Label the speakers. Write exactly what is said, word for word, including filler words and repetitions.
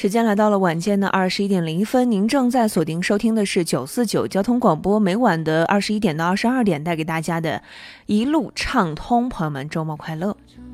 Speaker 1: 时间来到了晚间的二十一点零一分，您正在锁定收听的是九四九交通广播，每晚的二十一点到二十二点带给大家的一路畅通。朋友们，周末快乐。